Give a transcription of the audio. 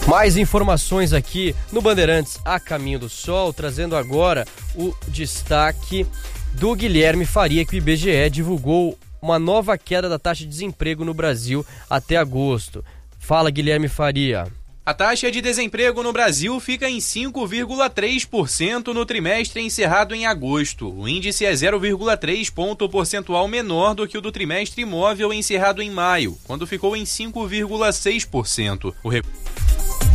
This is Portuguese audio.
Mais informações aqui no Bandeirantes a Caminho do Sol, trazendo agora o destaque do Guilherme Faria, que o IBGE divulgou uma nova queda da taxa de desemprego no Brasil até agosto. Fala, Guilherme Faria. A taxa de desemprego no Brasil fica em 5,3% no trimestre encerrado em agosto. O índice é 0,3 ponto percentual menor do que o do trimestre móvel encerrado em maio, quando ficou em 5,6%.